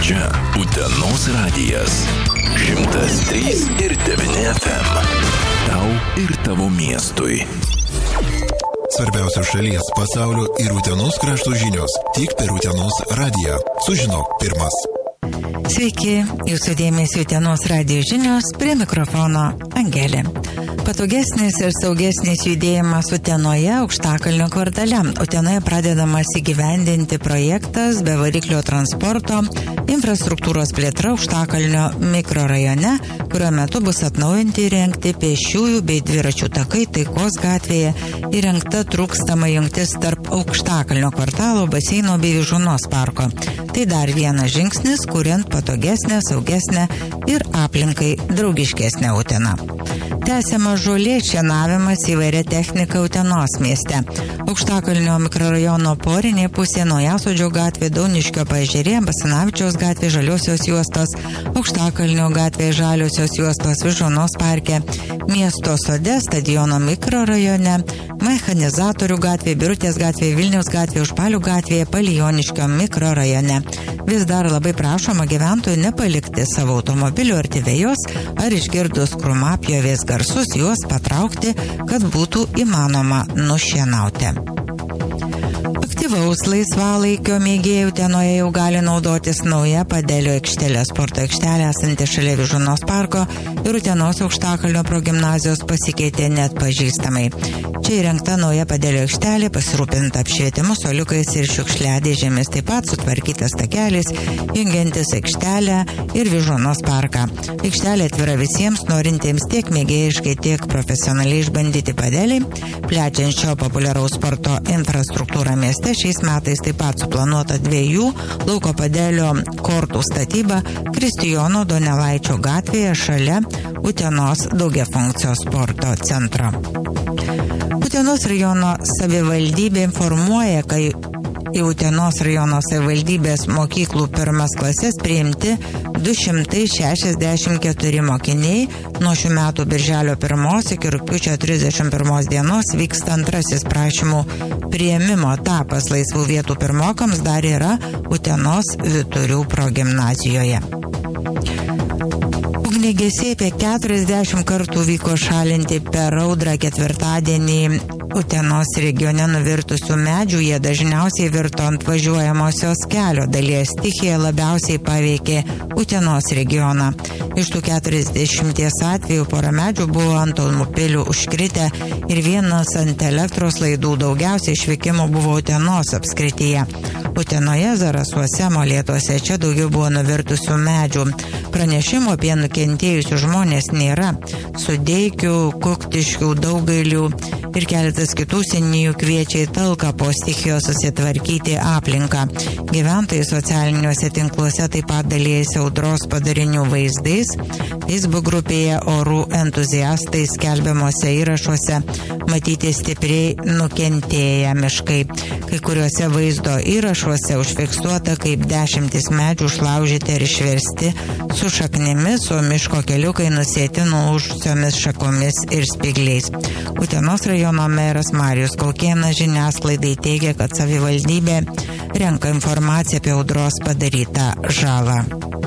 Čia Utenos radijas 103,9 FM. Tau ir tavo miestui. Svarbiausios šalies, pasaulio ir Utenos krašto žinios tik per Utenos radiją. Sužinok pirmas. Sveiki, jūsų dėmesio Utenos radijo žinios, prie mikrofono Angelė. Patogesnis ir saugesnis judėjimas Utenoje Aukštakalnio kvartale. Utenoje pradedamas įgyvendinti projektas be variklio transporto, infrastruktūros plėtra Aukštakalnio mikrorajone, kurio metu bus atnaujinti įrengti pėsčiųjų bei dviračių takai Taikos gatvėje, įrengta trūkstama jungtis tarp Aukštakalnio kvartalo, baseino bei Vyžuonos parko. Tai dar vienas žingsnis, kuriant patogesnę, saugesnę ir aplinkai draugiškesnę Uteną. Tęsiama žolė šienavimas įvairia technika Utenos mieste. Aukštakalnio mikrorajono porinė pusė, Naujasodžio gatvė, Dauniškio paežerė, Basanavičiaus gatvė, Žaliosios juostos, Aukštakalnio gatvė, Žaliosios juostos, Vyžuonos parke, Miesto sode, Stadiono mikrorajone, Mechanizatorių gatvė, Birutės gatvė, Vilniaus gatvė, Užpalių gatvėje, Palijoniškio mikrorajone. Vis dar labai prašoma gyventojų nepalikti savo automobilių arti vejos ar išgirdus krūmapjovės garsus juos patraukti, kad būtų įmanoma nušienauti. Aktyvaus laisvalaikio mėgėjų Utenoje jau gali naudotis nauja Padelio aikštelė, sporto aikštelė esanti šalia Vyžuonos parko ir Utenos Aukštakalnio progimnazijos pasikeitė net pažįstamai. Čia įrengta nauja Padelio aikštelė, pasirūpinta apšvietimu, suoliukais ir šiukšliadėžėmis, taip pat sutvarkytas takelis, jungiantis aikštelę ir Vyžuonos parką. Aikštelė atvira visiems norintiems tiek mėgėjiškai, tiek profesionaliai išbandyti padelį. Plečiant šio populiaraus sporto infrastruktūrą mieste, šiais metais taip pat suplanuota 2 lauko padelio kortų statyba Kristijono Donelaičio gatvėje šalia Utenos daugiafunkcio sporto centro. Utenos rajono savivaldybė informuoja, kai į Utenos rajono savivaldybės mokyklų pirmas klases priimti 264 mokiniai. Nuo šių metų birželio 1 iki rugpjūčio 31 dienos vyksta antrasis prašymų priėmimo etapas. Laisvų vietų pirmokams dar yra Utenos Vyturių progimnazijoje. Ugniagesiai apie 40 kartų vyko šalinti per audrą ketvirtadienį Utenos regione nuvirtusių medžių. Jie dažniausiai virto ant važiuojamosios kelio dalies. Stichija labiausiai paveikė Utenos regioną. Iš tų 40 atvejų pora medžių buvo ant automobilių užkritę ir vienas ant elektros laidų. Daugiausiai išvykimų buvo Utenos apskrityje. Utenoje, Zarasuose, Molėtuose čia daugiau buvo nuvirtusių medžių. Pranešimo apie nukentėjusių žmonės nėra. Sudeikių, Kuktiškių, Daugailių ir keletas kitų seniūnijų kviečia į talką po stichijos susitvarkyti aplinką. Gyventojai socialiniuose tinkluose taip pat dalijasi audros padarinių vaizdais. Facebook grupėje Orų entuziastai skelbiamuose įrašuose matyti stipriai nukentėję miškai. Kai kuriuose vaizdo įrašuose užfiksuota, kaip 10 medžių išlaužyti ir išversti su šaknimis, o miško keliukai nusėti nulūžusiomis šakomis ir spygliais. Utenos rajono meras Marijus Kaukėnas žiniasklaidai teigia, kad savivaldybė renka informaciją apie audros padarytą žalą.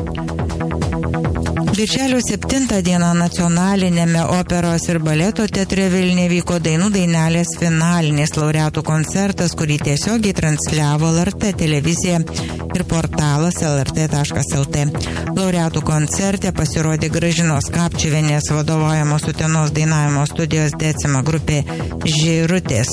Birželio 7 dieną nacionalinėme operos ir baleto teatre Vilniuje vyko Dainų dainelės finalinis laureatų koncertas, kurį tiesiogiai transliavo LRT televizija ir portalas lrt.lt. Laureatų koncerte pasirodė Gražinos Kapčiuvienės vadovaujamos Utenos dainavimo studijos Decima grupė Žirutės.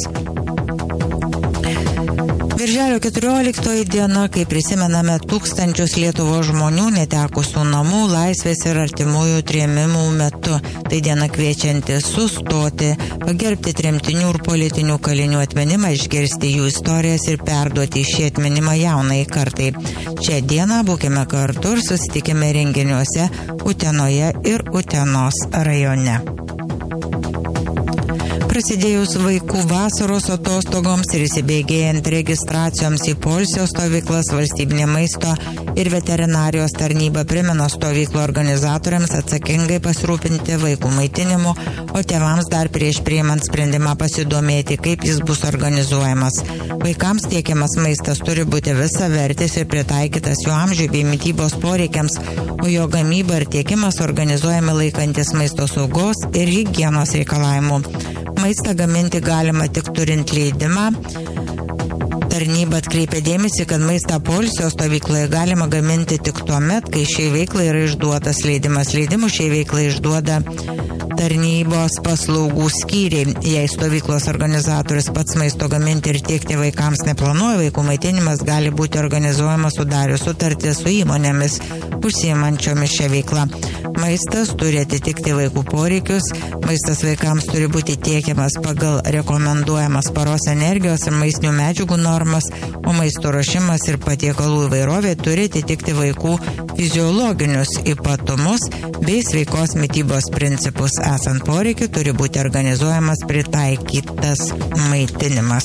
Birželio 14 diena, kai prisimename tūkstančius Lietuvos žmonių netekusių namų, laisvės ir artimųjų trėmimų metu. Tai diena kviečianti sustoti, pagerbti tremtinių ir politinių kalinių atminimą, išgirsti jų istorijas ir perduoti šį atminimą jaunai kartai. Šią dieną būkime kartu ir susitikime renginiuose Utenoje ir Utenos rajone. Prasidėjus vaikų vasaros atostogoms ir įsibėgėjant registracijoms į poilsio stovyklas, valstybinė maisto ir veterinarijos tarnyba primena stovyklų organizatoriams atsakingai pasirūpinti vaikų maitinimu, o tėvams dar prieš priimant sprendimą pasidomėti, kaip jis bus organizuojamas. Vaikams tiekiamas maistas turi būti visavertis ir pritaikytas jų amžiui bei mitybos poreikiams, o jo gamyba ir tiekimas organizuojami laikantis maisto saugos ir higienos reikalavimų. Maistą gaminti galima tik turint leidimą. Tarnyba atkreipia dėmesį, kad maistą poilsio stovykloje galima gaminti tik tuomet, kai šiai veiklai yra išduotas leidimas. Leidimų šiai veiklai išduoda tarnybos paslaugų skyriai. Jei stovyklos organizatorius pats maisto gaminti ir tiekti vaikams neplanuoja, vaikų maitinimas gali būti organizuojamas sudarius sutartį su įmonėmis užsiimančiomis šią veiklą. Maistas turi atitikti vaikų poreikius, maistas vaikams turi būti tiekiamas pagal rekomenduojamas paros energijos ir maistinių medžiagų normas, o maisto ruošimas ir patiekalų įvairovė turi atitikti vaikų fiziologinius ypatumus bei sveikos mitybos principus. Esant poreikiu, turi būti organizuojamas pritaikytas maitinimas.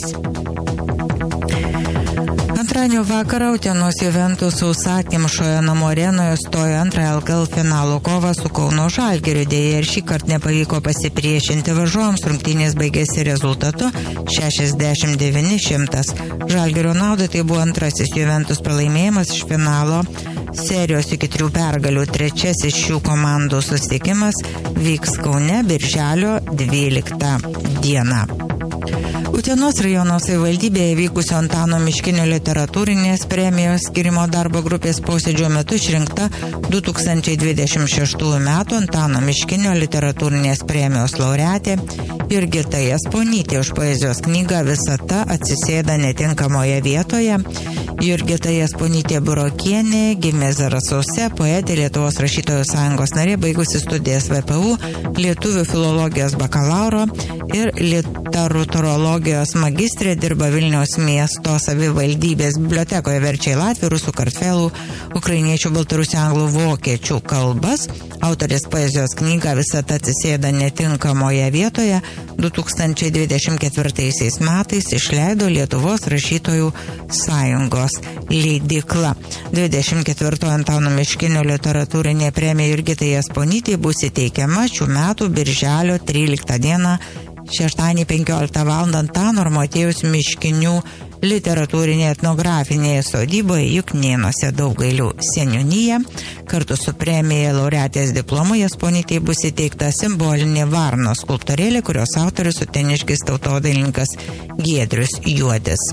Antradienio vakarą Utenos Juventus sausakimšoje Namų Arenoje stojo antrąją LKL finalo kovą su Kauno Žalgiriu. Deja, ir šį kartą nepavyko pasipriešinti varžovams. Rungtynės baigėsi rezultatu 69-100. Žalgirio naudai tai buvo antrasis Juventus pralaimėjimas iš finalo serijos iki 3 pergalių. Trečiasis šių komandų susitikimas vyks Kaune birželio 12 dieną. Utenos rajono savivaldybėje vykusio Antano Miškinio literatūrinės premijos skirimo darbo grupės posėdžio metu išrinkta 2026 metų Antano Miškinio literatūrinės premijos laureatė Jurgita Jasponytė už poezijos knygą Visata atsisėda netinkamoje vietoje. Jurgita Jasponytė Burokienė gimė Zarasuose, poetė, Lietuvos rašytojų sąjungos narė, baigusi studijas VPU, lietuvių filologijos bakalauro ir literatūrologijos magistrė, dirba Vilniaus miesto savivaldybės bibliotekoje, verčia į latvių, rusų, kartvelų, ukrainiečių, baltarusių, anglų, vokiečių kalbas. Autorės poezijos knyga Visata atsisėda netinkamoje vietoje 2024 metais išleido Lietuvos rašytojų sąjungos leidykla. 24 Antano Miškinio literatūrinė premija Jurgitai Jasponytei bus įteikiama šių metų birželio 13 dieną, šeštadienį 15 val. Antano ir Motiejaus Miškinių literatūrinėje etnografinėje sodyboje Juknėnuose Daugailių seniūnija. Kartu su premija laureatės diplomu Jasponytei bus įteikta simbolinė varnos skulptūrėlė, kurios autorius uteniškis tautodailininkas Giedrius Juodis.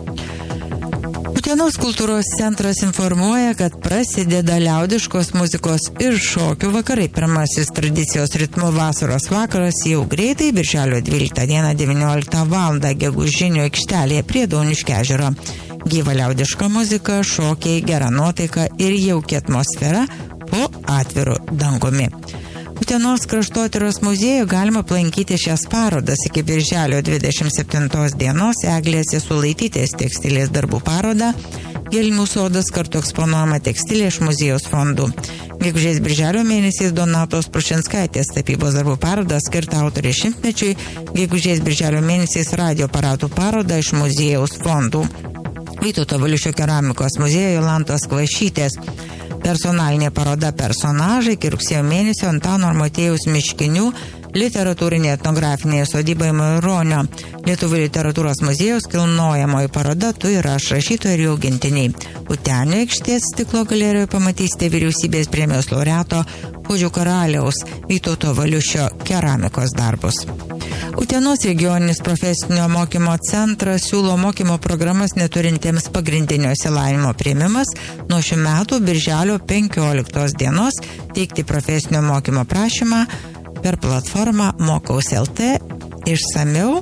Utenos kultūros centras informuoja, kad prasideda liaudiškos muzikos ir šokių vakarai. Pirmasis tradicijos ritmų vasaros vakaras jau greitai, birželio 12 dieną 19 val. Gegužinio aikštelėje prie Dauniškio ežero. Gyva liaudiška muzika, šokiai, gera nuotaika ir jauki atmosfera po atviru dangumi. Utenos kraštotyros muziejų galima aplankyti šias parodas iki birželio 27 dienos. Eglės Jasulaitytės tekstilės darbų paroda, Gelmių sodas kartu eksponuojama tekstilė iš muziejaus fondų. Gegužės birželio mėnesiais Donatos Prušinskaitės tapybos darbų paroda skirta autorės šimtmečiui, gegužės birželio mėnesiais radio aparatų paroda iš muziejaus fondų. Vytauto Valiušio keramikos muziejo Jolantos Kvašytės personalinė paroda personažai iki rugsėjo mėnesio Antano ir Motiejaus Miškinių literatūrinė etnografinėje sodyboje Maironio Lietuvių literatūros muziejaus kilnojamoji paroda Tu ir aš rašytojai ir jų augintiniai. Utenio aikštės stiklo galerijoje pamatysite vyriausybės premijos laureato Puodžių karaliaus Vytauto Valiušio keramikos darbus. Utenos regioninis profesinio mokymo centras siūlo mokymo programas neturintiems pagrindinio išsilavinimo priėmimas nuo šių metų birželio 15 dienos teikti profesinio mokymo prašymą per platformą Mokaus.lt išsamiau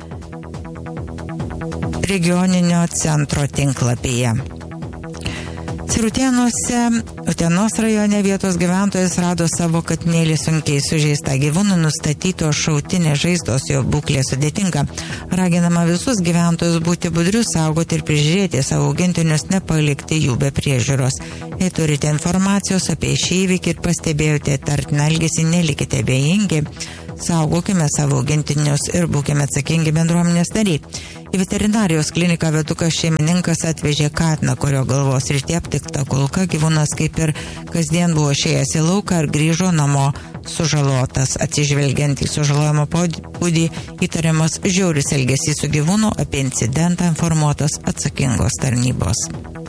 regioninio centro tinklapyje. Sirutėnuose, Utenos rajone vietos gyventojas rado savo katinėlį sunkiai sužeistą gyvūnų, nustatytos šautinės žaizdos, jo būklė sudėtinga. Raginama visus gyventojus būti budrius, saugoti ir prižiūrėti savo augintinius, nepalikti jų be priežiūros. Jei turite informacijos apie šį įvykį ir pastebėjote tartiną elgesį, nelikite abejingi. Saugokime savo augintinius ir būkime atsakingi bendruomenės nariai. Į veterinarijos kliniką vedukas šeimininkas atvežė katiną, kurio galvos rytie aptikta kulka. Gyvūnas kaip ir kasdien buvo išėjęs į lauką ir grįžo namo sužalotas. Atsižvelgiant į sužalojimo pobūdį, įtariamas žiauris elgesys su gyvūnu, apie incidentą informuotos atsakingos tarnybos.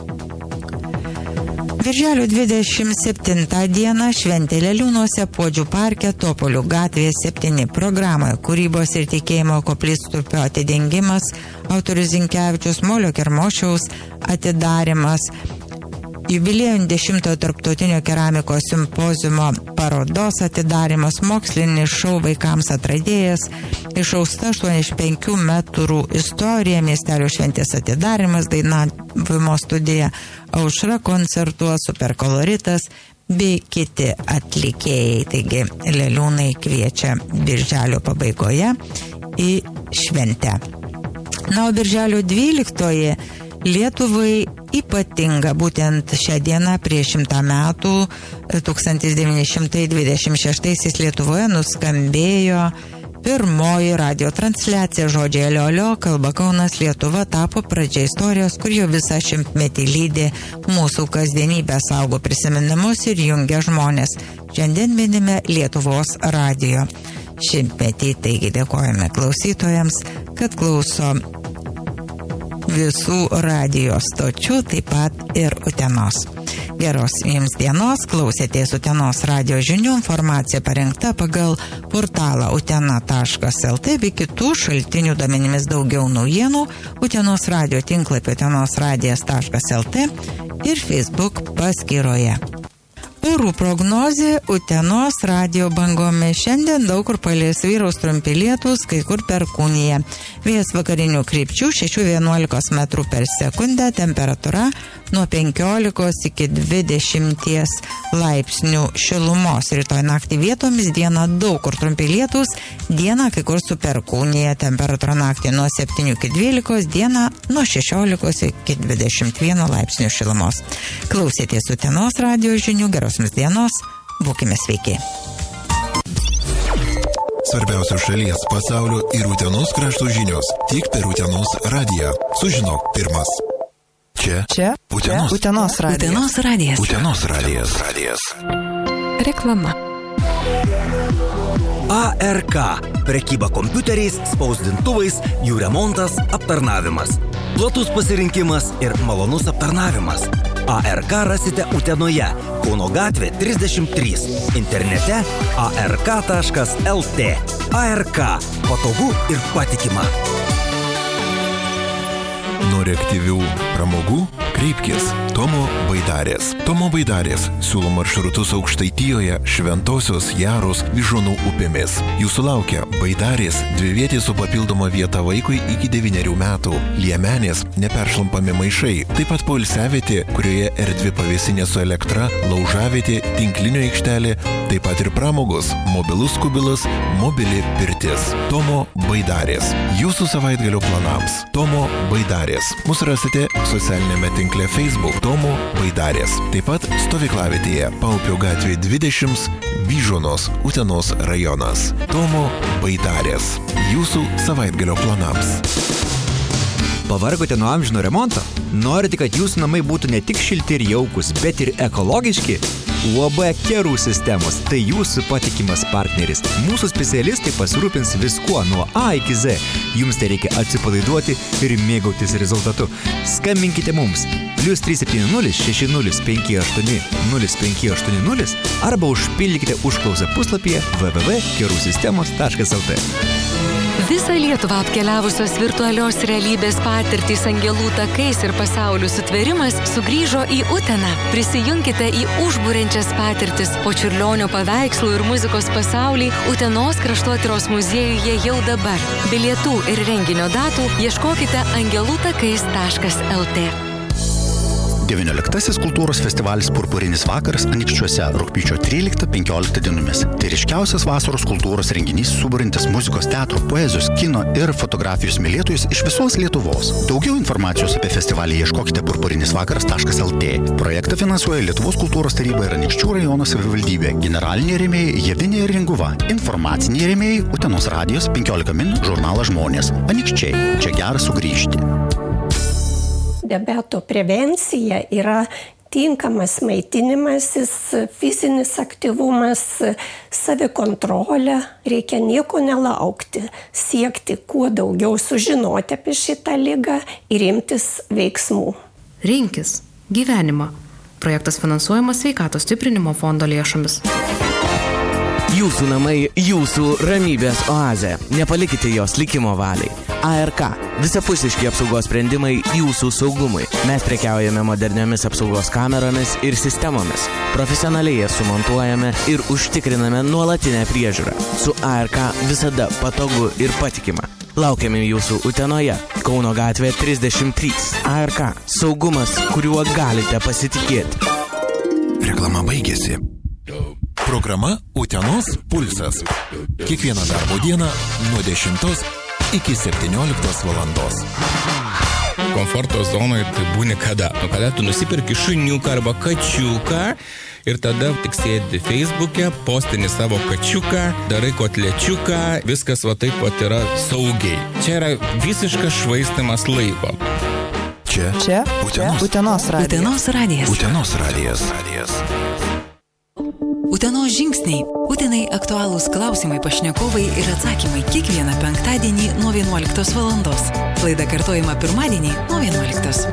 Birželio 27 dieną šventė Leliūnuose Puodžių parke Topolių gatvėje 7 programoje kūrybos ir tikėjimo koplytstulpio atidengimas, autorius Zinkevičius, Molio Kermošiaus atidarymas, jubiliejų 10 tarptautinio keramikos simpoziumo parodos atidarymas, mokslinis šou vaikams atradėjas, išausta 85 metrų istorija, miestelio šventės atidarymas, dainavimo studija Aušra koncertuos, superkoloritas bei kiti atlikėjai. Taigi Leliūnai kviečia birželio pabaigoje į šventę. Na, o birželio 12 Lietuvai ypatinga. Būtent šią dieną prieš 100 metų 1926 Lietuvoje nuskambėjo pirmoji radio transliacija. Žodžiai Alio, kalba Kaunas, Lietuva tapo pradžia istorijos, kur jau visą šimtmetį lydi mūsų kasdienybę, saugo prisiminimus ir jungia žmonės. Šiandien minime Lietuvos radijo šimtmetį, taigi dėkojame klausytojams, kad klauso visų radijo stočių, taip pat ir Utenos. Geros jums dienos, klausėtės Utenos radijo žinių, informacija parengta pagal portalą utena.lt bei kitų šaltinių duomenimis. Daugiau naujienų Utenos radijo tinklapį utenosradijas.lt ir Facebook paskyroje. Orų prognozė Utenos radijo bangomis. Šiandien daug kur palis, vyraus trumpi lietūs, kai kur perkūnija. Vėjas vakarinių krypčių 6-11 metrų per sekundę, temperatūra nuo 15 iki 20 laipsnių šilumos. Rytoj naktį vietomis, dieną daug kur trumpi lietūs, dieną kai kur su perkūnija, temperatūra naktį nuo 7 iki 12, dieną nuo 16 iki 21 laipsnių šilumos. Klausėtės Utenos radijo žinių, geros jums dienos, būkime sveiki. Svarbiausios šalies, pasaulio ir Utenos krašto žinios tik per Utenos radiją. Sužinok pirmas. Čia Utenos radijas. Utenos radijas. Reklama. ARK. Prekyba kompiuteriais, spausdintuvais, jų remontas, aptarnavimas. Platus pasirinkimas ir malonus aptarnavimas. ARK rasite Utenoje, Kauno gatvė 33. Internete ark.lt. ARK. Patogu ir patikima. Nori aktyvių pramogų? Kreipkis Tomo Baidarės. Tomo Baidarės siūlo maršrutus Aukštaitijoje, Šventosios, Jaros, Vyžuonų upėmis. Jūsų laukia Baidarės, dvivietė su papildoma vieta vaikui iki 9 metų, Liemenės, neperšlampami maišai, taip pat poilsiavietė, kurioje erdvi pavėsinė su elektra, laužavietė, tinklinio aikštelė, taip pat ir pramogos, mobilus kubilas, mobili pirtis. Tomo Baidarės. Jūsų savaitgalio planams. Tomo Baidarės. Mūsų rasite socialinėme tinkle Facebook Tomo Baidarės. Taip pat stovyklavietėje Paupio gatvė 20, Vyžuonos, Utenos rajonas. Tomo Baidarės. Jūsų savaitgalio planams. Pavargote nuo amžino remonto? Norite, kad jūsų namai būtų ne tik šilti ir jaukus, bet ir ekologiški? UAB Kerų sistemos – tai jūsų patikimas partneris. Mūsų specialistai pasirūpins viskuo nuo A iki Z. Jums tai reikia atsipalaiduoti ir mėgautis rezultatu. Skambinkite mums +370 60 58 0580 arba užpildykite užklausą puslapyje www.kerusistemos.lt. Visą Lietuvą apkeliavusios virtualios realybės patirtys angelų takais ir pasaulių sutvėrimas sugrįžo į Uteną. Prisijunkite į užburiančias patirtis po Čiurlionio paveikslų ir muzikos pasaulį Utenos kraštotyros muziejuje jau dabar. Bilietų ir renginio datų ieškokite angelutakais.lt. 19 kultūros festivalis Purpurinis vakaras Anykščiuose rugpjūčio 13-15 dienomis. Tai ryškiausias vasaros kultūros renginys suburintis muzikos, teatro, poezijos, kino ir fotografijos mylėtojus iš visos Lietuvos. Daugiau informacijos apie festivalį ieškokite purpurinisvakaras.lt. Projektą finansuoja Lietuvos kultūros taryba ir Anykščių rajono savivaldybė. Generaliniai rėmėjai Javinė ir Ringuva. Informaciniai rėmėjai Utenos radijos 15 min žurnalas Žmonės. Anykščiai. Čia gera sugrįžti. Diabeto prevencija yra tinkamas maitinimasis, fizinis aktyvumas, savikontrolė. Reikia nieko nelaukti, siekti kuo daugiau sužinoti apie šitą ligą ir imtis veiksmų. Rinkis gyvenimą. Projektas finansuojamas Sveikatos stiprinimo fondo lėšomis. Jūsų namai, jūsų ramybės oazė. Nepalikite jos likimo valiai. ARK. Visapusiški apsaugos sprendimai jūsų saugumui. Mes prekiaujame moderniomis apsaugos kameromis ir sistemomis. Profesionaliai jas sumontuojame ir užtikriname nuolatinę priežiūrą. Su ARK visada patogu ir patikima. Laukiame jūsų Utenoje, Kauno gatvė 33. ARK. Saugumas, kuriuo galite pasitikėti. Reklama baigėsi. Programa Utenos pulsas. Kiekvieną darbo dieną nuo 10 iki 17 valandos. Komforto zonoje tai būni kada? Kada tu nusipirki šuniuką arba kačiuką ir tada tik sėdi Facebook'e, postini savo kačiuką, darai kotlečiuką, viskas va taip pat yra saugiai. Čia yra visiškas švaistimas laiko. Čia Utenos radijas. Utenos radijas. Utenos žingsniai. Utenai aktualūs klausimai, pašnekovai ir atsakymai kiekvieną penktadienį nuo 11 valandos. Laida kartojama pirmadienį nuo 11.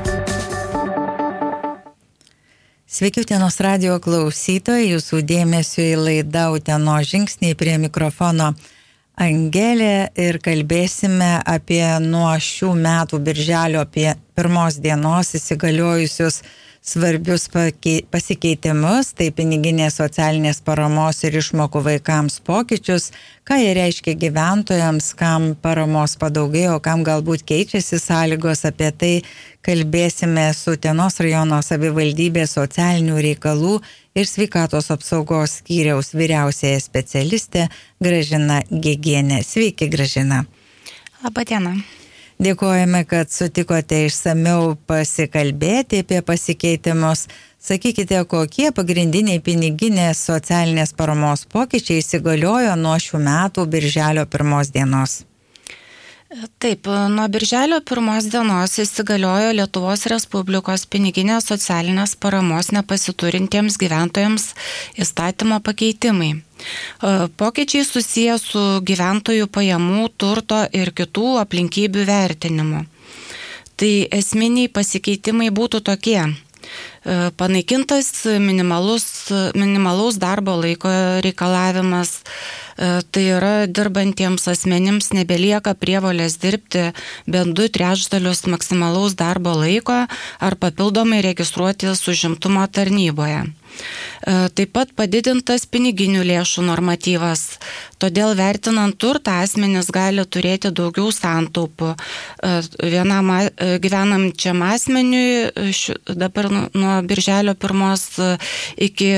Sveiki, Utenos radijo klausytojai, jūsų dėmesiu į laidą Utenos žingsniai, prie mikrofono Angelė ir kalbėsime apie nuo šių metų birželio apie 1 dienos įsigaliojusius svarbius pasikeitimus, tai piniginės socialinės paramos ir išmokų vaikams pokyčius, ką jie reiškia gyventojams, kam paramos padaugėjo, kam galbūt keičiasi sąlygos. Apie tai kalbėsime su Utenos rajono savivaldybės socialinių reikalų ir sveikatos apsaugos skyriaus vyriausiaja specialistė Gražina Gegienė. Sveiki, Gražina. Labą dieną. Dėkojame, kad sutikote išsamiau pasikalbėti apie pasikeitimus. Sakykite, kokie pagrindiniai piniginės socialinės paramos pokyčiai įsigaliojo nuo šių metų birželio 1 dienos? Taip, nuo birželio 1 dienos įsigaliojo Lietuvos Respublikos piniginės socialinės paramos nepasiturintiems gyventojams įstatymo pakeitimai. Pokyčiai susiję su gyventojų pajamų, turto ir kitų aplinkybių vertinimu. Tai esminiai pasikeitimai būtų tokie. Panaikintas minimalaus darbo laiko reikalavimas, tai yra dirbantiems asmenims nebelieka prievolės dirbti bent 2/3 maksimalaus darbo laiko ar papildomai registruotis užimtumo tarnyboje. Taip pat padidintas piniginių lėšų normatyvas, todėl vertinant turtą asmenys gali turėti daugiau santaupų. Vienam gyvenamčiam asmeniui dabar nuo birželio 1 iki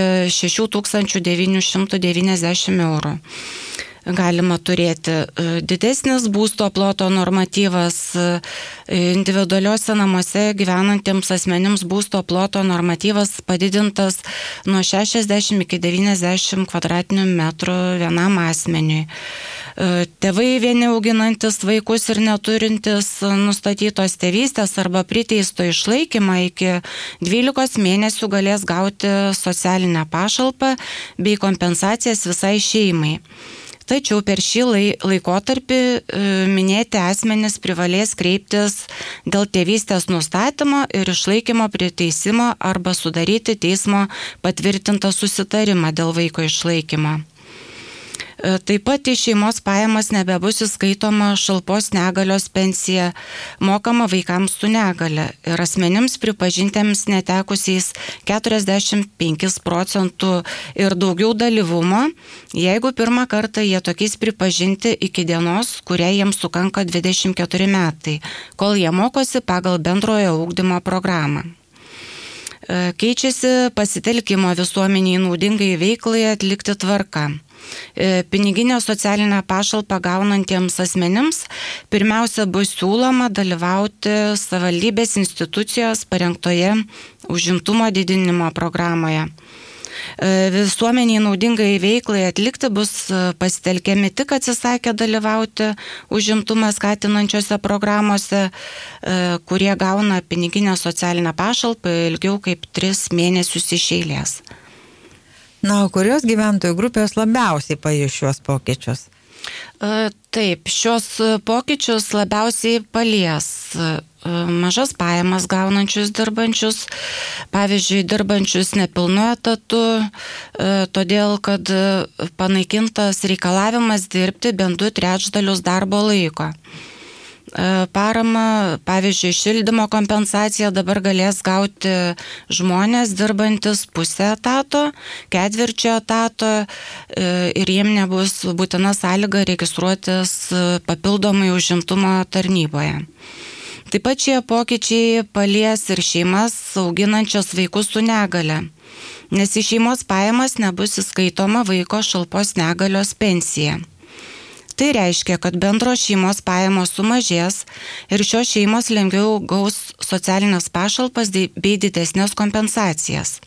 6,990 eurų. Galima turėti didesnis būsto ploto normatyvas, individualiuose namuose gyvenantiems asmenims būsto ploto normatyvas padidintas nuo 60 iki 90 kvadratinių metrų vienam asmeniui. Tėvai vieni auginantis vaikus ir neturintis nustatytos tėvystės arba priteisto išlaikymą iki 12 mėnesių galės gauti socialinę pašalpą bei kompensacijas visai šeimai. Tačiau per šį laikotarpį minėti asmenys privalės kreiptis dėl tėvystės nustatymo ir išlaikymo priteisimo arba sudaryti teismo patvirtintą susitarimą dėl vaiko išlaikymo. Taip pat į šeimos pajamas nebebus įskaitoma šalpos negalios pensija, mokama vaikams su negale ir asmenims pripažintiems netekusiais 45% ir daugiau dalyvumo, jeigu pirmą kartą jie tokiais pripažinti iki dienos, kuriai jiems sukanka 24 metai, kol jie mokosi pagal bendrojo ugdymo programą. Keičiasi pasitelkimo visuomeniai naudingai veiklai atlikti tvarka. Piniginę socialinę pašalpą gaunantiems asmenims pirmiausia bus siūloma dalyvauti savivaldybės institucijos parengtoje užimtumo didinimo programoje. Visuomeniai naudingai veiklai atlikti bus pasitelkiami tik atsisakę dalyvauti užimtumą skatinančiose programuose, kurie gauna piniginę socialinę pašalpą ilgiau kaip 3 mėnesius iš eilės. Na, o kurios gyventojų grupės labiausiai pajus šios pokyčius? Taip, šios pokyčius labiausiai palies mažas pajamas gaunančius dirbančius, pavyzdžiui, dirbančius nepilnu etatu, todėl kad panaikintas reikalavimas dirbti bent 2/3 darbo laiko. Parama, pavyzdžiui, šildymo kompensaciją dabar galės gauti žmonės dirbantis pusę etato, 1/4 etato ir jiem nebus būtina sąlyga registruotis papildomai užimtumo tarnyboje. Taip pat šie pokyčiai palies ir šeimas auginančias vaikus su negale, nes į šeimos pajamas nebus įskaitoma vaiko šalpos negalios pensija. Tai reiškia, kad bendros šeimos pajamos sumažės ir šios šeimos lengviau gaus socialinės pašalpas bei didesnės kompensacijas.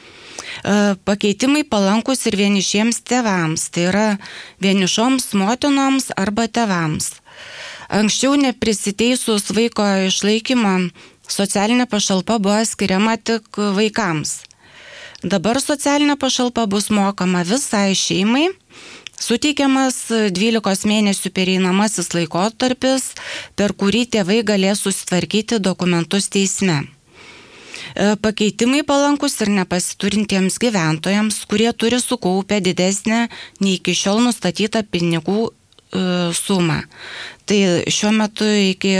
Pakeitimai palankus ir vienišiems tėvams, tai yra vienišoms motinoms arba tėvams. Anksčiau neprisiteisus vaiko išlaikymo socialinė pašalpa buvo skiriama tik vaikams. Dabar socialinė pašalpa bus mokama visai šeimai. Suteikiamas 12 mėnesių pereinamasis laikotarpis, per kurį tėvai galės susitvarkyti dokumentus teisme. Pakeitimai palankus ir nepasiturintiems gyventojams, kurie turi sukaupę didesnę nei iki šiol nustatytą pinigų sumą. Tai šiuo metu iki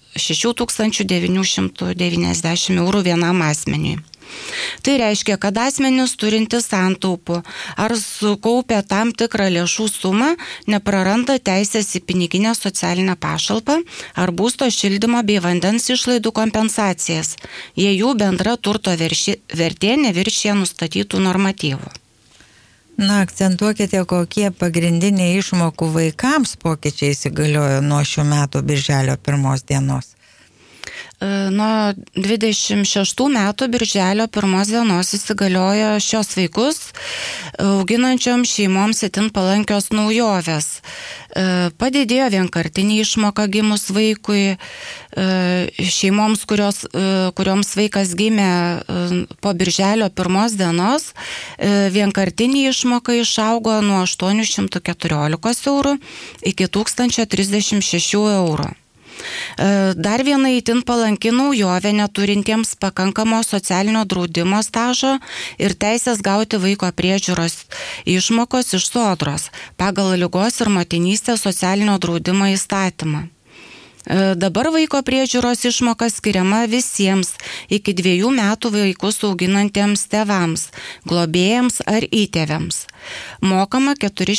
6,990 € vienam asmeniui. Tai reiškia, kad asmenys turintis santaupų ar sukaupę tam tikrą lėšų sumą nepraranda teisės į piniginę socialinę pašalpą ar būsto šildymo bei vandens išlaidų kompensacijas, jei jų bendra turto vertė neviršija nustatytų normatyvų. Na, akcentuokite, kokie pagrindiniai išmokų vaikams pokyčiai įsigaliojo nuo šių metų birželio 1 dienos. Nuo 26 metų birželio 1 dienos įsigaliojo šios vaikus auginančioms šeimoms itin palankios naujovės. Padidėjo vienkartinė išmoka gimus vaikui, šeimoms, kurioms vaikas gimė po birželio 1 dienos, vienkartinė išmoka išaugo nuo 814 € iki 1036 €. Dar viena itin palanki naujovė neturintiems pakankamo socialinio draudimo stažo ir teisės gauti vaiko priežiūros išmokos iš Sodros pagal ligos ir motinystės socialinio draudimo įstatymą. Dabar vaiko priežiūros išmoka skiriama visiems iki 2 metų vaikus auginantiems tėvams, globėjams ar įtėviams. Mokama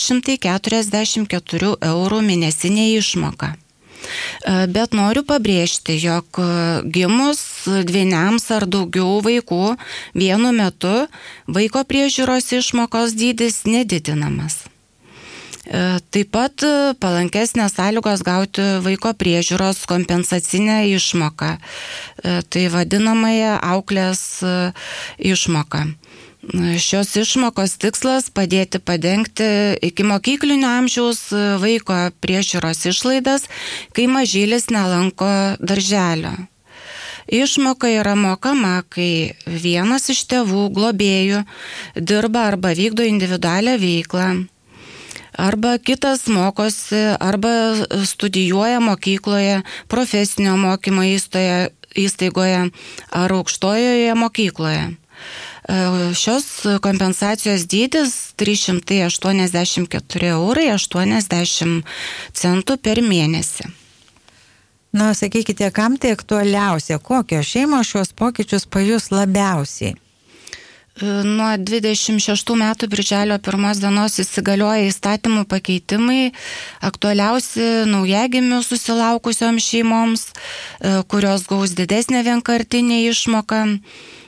444 € mėnesinė išmoka. Bet noriu pabrėžti, jog gimus 2 ar daugiau vaikų vienu metu vaiko priežiūros išmokos dydis nedidinamas. Taip pat palankesnės sąlygos gauti vaiko priežiūros kompensacinę išmoką, tai vadinamąją auklės išmoką. Šios išmokos tikslas padėti padengti iki mokyklinio amžiaus vaiko priežiūros išlaidas, kai mažylis nelanko darželio. Išmoka yra mokama, kai vienas iš tėvų globėjų dirba arba vykdo individualią veiklą, arba kitas mokosi, arba studijuoja mokykloje, profesinio mokymo įstaigoje ar aukštojoje mokykloje. Šios kompensacijos dydis 384,80 € per mėnesį. Na, sakykite, kam tai aktualiausia, kokios šeimos šios pokyčius pajus labiausiai? Nuo 26 metų birželio 1 dienos įsigalioja įstatymų pakeitimai, aktualiausi naujagimių susilaukusioms šeimoms, kurios gaus didesnę vienkartinę išmoką.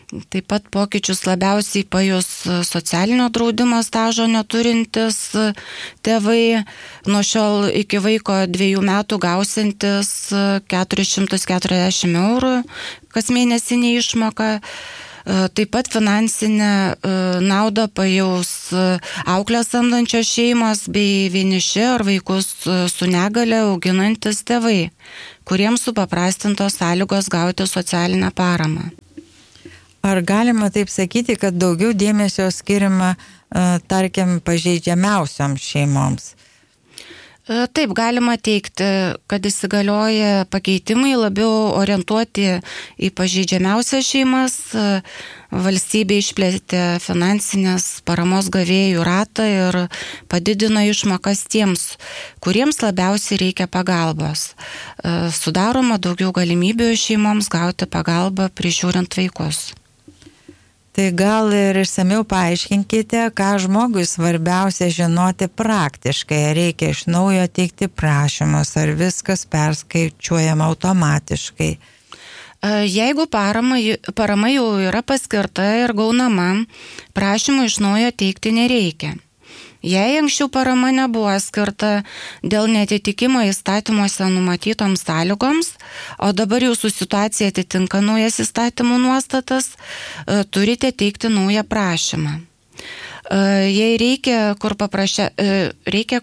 Taip pat pokyčius labiausiai pajus socialinio draudimo stažo neturintis tėvai, nuo šiol iki vaiko 2 metų gausintis 440 eurų kas mėnesinė išmoka. Taip pat finansinę naudą pajaus auklės samdančios šeimos bei vieniši ar vaikus su negale auginantis tėvai, kuriems supaprastintos sąlygos gauti socialinę paramą. Ar galima taip sakyti, kad daugiau dėmesio skiriama, tarkim, pažeidžiamiausioms šeimoms? Taip, galima teikti, kad įsigalioja pakeitimai labiau orientuoti į pažeidžiamiausias šeimas. Valstybė išplėtė finansinės paramos gavėjų ratą ir padidino išmokas tiems, kuriems labiausiai reikia pagalbos. Sudaroma daugiau galimybių šeimoms gauti pagalbą prižiūrint vaikus. Tai gal ir išsamiau paaiškinkite, ką žmogui svarbiausia žinoti praktiškai. Reikia iš naujo teikti prašymus, ar viskas perskaičiuojama automatiškai? Jeigu parama jau yra paskirta ir gaunama, prašymų iš naujo teikti nereikia. Jei anksčiau parama nebuvo skirta dėl netitikimo įstatymuose numatytoms sąlygoms, o dabar jūsų situacija atitinka naujas įstatymų nuostatas, turite teikti naują prašymą. Jei reikia, kur reikia...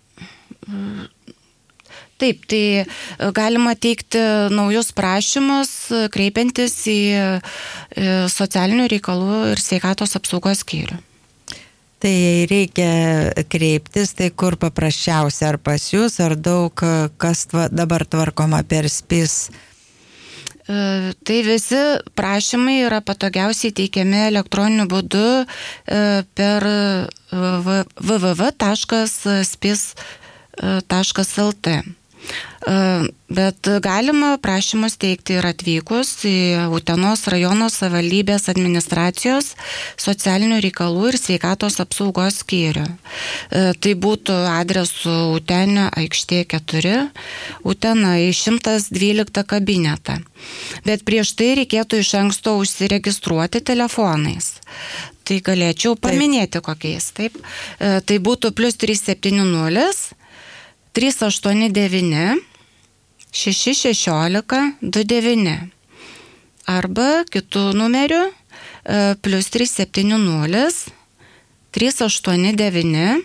Taip, tai galima teikti naujus prašymus, kreipiantis į socialinių reikalų ir sveikatos apsaugos skyrių. Tai jei reikia kreiptis, tai kur paprasčiausia, ar pas jūs, ar daug kas dabar tvarkoma per SPIS? Tai visi prašymai yra patogiausiai teikiami elektroniniu būdu per www.spis.lt. Bet galima prašymus teikti ir atvykus į Utenos rajono savivaldybės administracijos socialinių reikalų ir sveikatos apsaugos skyrių. Tai būtų adresu Utenio aikštė 4, Utena į 112 kabinetą. Bet prieš tai reikėtų iš anksto užsiregistruoti telefonais. Tai galėčiau paminėti kokiais. Taip. Tai būtų +370 389 616 29 arba kitų numerių +370 389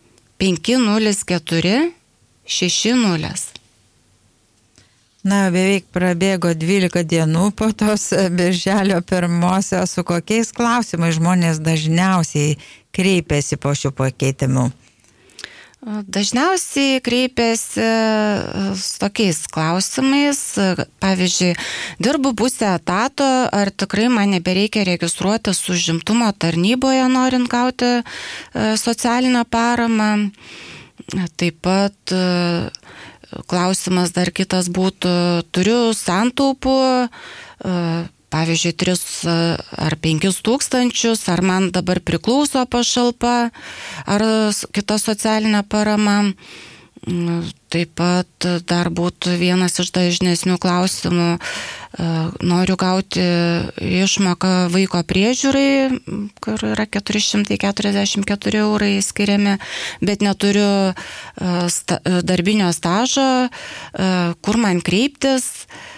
504 60. Na, beveik prabėgo 12 dienų po tos birželio 1, su kokiais klausimais žmonės dažniausiai kreipiasi po šių pakeitimų? Dažniausiai kreipiasi su tokiais klausimais, pavyzdžiui, dirbu pusę etato, ar tikrai man nebereikia registruotis užimtumo tarnyboje, norint gauti socialinę paramą. Taip pat klausimas dar kitas būtų, turiu santaupų, pavyzdžiui, 3 ar 5 tūkstančius, ar man dabar priklauso pašalpa, ar kita socialinė parama. Taip pat dar būtų vienas iš dažnesnių klausimų, noriu gauti išmoką vaiko priežiūrai, kur yra 444 eurai skiriami, bet neturiu darbinio stažo, kur man kreiptis.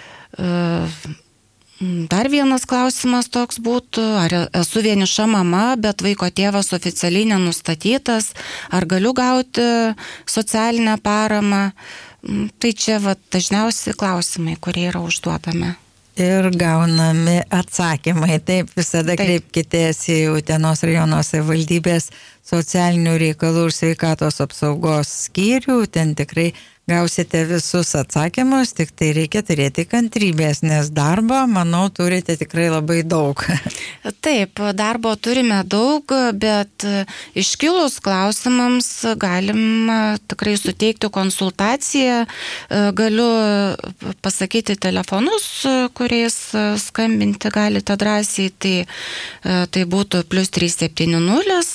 Dar vienas klausimas toks būtų, ar esu vieniša mama, bet vaiko tėvas oficialiai nenustatytas, ar galiu gauti socialinę paramą. Tai čia dažniausiai klausimai, kurie yra užduodami. Ir gaunami atsakymai. Taip, visada kreipkitės į Utenos rajono savivaldybės socialinių reikalų ir sveikatos apsaugos skyrių. Ten tikrai gausite visus atsakymus, tik tai reikia turėti kantrybės, nes darbo, manau, turite tikrai labai daug. Taip, darbo turime daug, bet iškilus klausimams galima tikrai suteikti konsultaciją. Galiu pasakyti telefonus, kuriais skambinti galite drąsiai. Tai būtų +370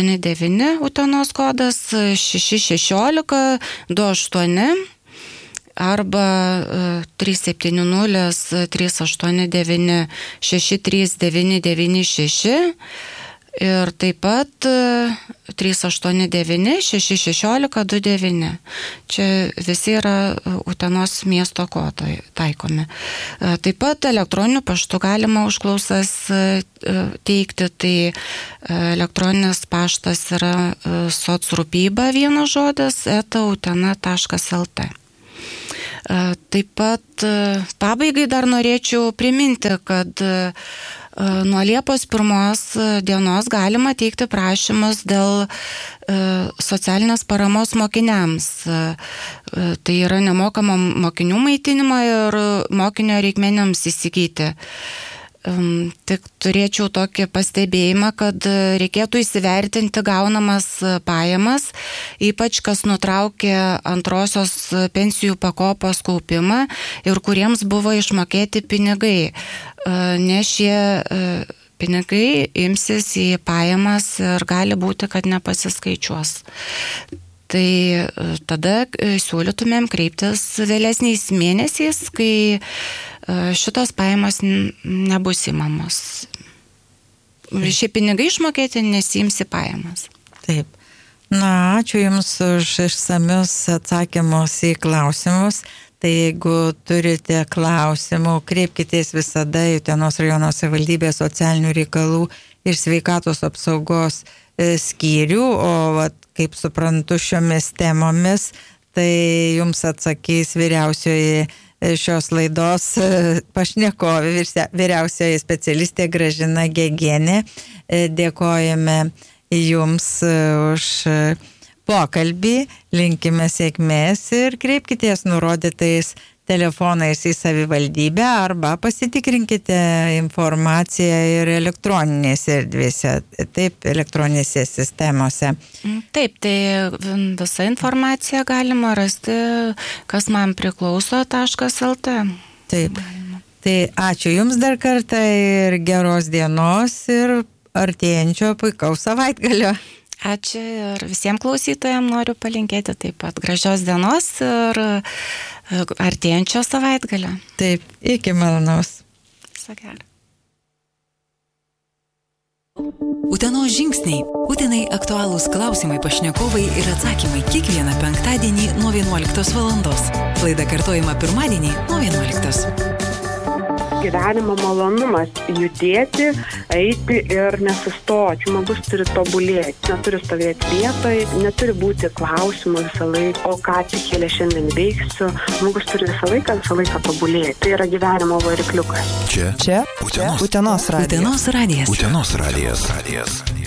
389 Utenos kodas 616 28 arba 370-389-6396 ir taip pat 389-616-29. Čia visi yra Utenos miesto kodai taikomi. Taip pat elektroniniu paštu galima užklausas teikti, tai elektroninis paštas yra socrūpyba vienas žodis @utena.lt. Taip pat pabaigai dar norėčiau priminti, kad nuo Liepos 1 dienos galima teikti prašymus dėl socialinės paramos mokiniams. Tai yra nemokamo mokinių maitinimo ir mokinio reikmenims įsigyti. Tik turėčiau tokį pastebėjimą, kad reikėtų įsivertinti gaunamas pajamas, ypač kas nutraukė antrosios pensijų pakopos kaupimą ir kuriems buvo išmokėti pinigai, nes šie pinigai imsis į pajamas ir gali būti, kad nepasiskaičiuos. Tai tada siūlytumėm kreiptis vėlesniais mėnesiais, kai šitos pajamos nebus įmamos. Šie pinigai išmokėti nesiims į pajamas. Taip. Na, ačiū Jums už išsamius atsakymus į klausimus. Tai jeigu turite klausimų, kreipkitės visada į Utenos rajono savivaldybės socialinių reikalų ir sveikatos apsaugos skyrių, o kaip suprantu šiomis temomis, tai Jums atsakys vyriausioji šios laidos pašnekovė, vyriausioji specialistė Gražina Gegienė. Dėkojame Jums už pokalbį, linkime sėkmės ir kreipkitės nurodytais telefonais į savivaldybę arba pasitikrinkite informaciją ir elektroninėse erdvėse, taip, elektroninėse sistemose. Taip, tai visą informaciją galima rasti kasmanpriklauso.lt. Taip, tai ačiū Jums dar kartą ir geros dienos ir artėjančio puikaus savaitgalio. Ačiū ir visiems klausytojams noriu palinkėti taip pat gražios dienos ir artėjančio savaitgalio. Taip, iki malonaus. Viso gero. Utenos žingsniai. Utenai aktualūs klausimai, pašnekovai ir atsakymai kiekvieną penktadienį nuo 11 valandos. Laida kartojama pirmadienį nuo 11. Gyvenimo malonumas judėti, eiti ir nesustoti. Žmogus turi tobulėti, neturi stovėti vietoje, neturi būti klausimų visą laiką, o ką atsikėlė šiandien veiksiu. Žmogus turi visą laiką tobulėti. Tai yra gyvenimo varikliukas. Čia Utenos radijas. Utenos radijas. Utenos radijas.